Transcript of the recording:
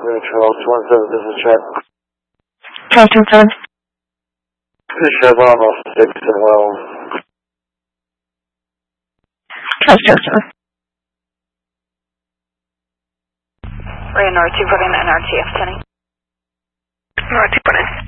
Charles 17, this is Chet. Charles 17. This is Chevron off 6 and Wells. Charles 17. Ray NR2 put in NR2F10. NR2 put in.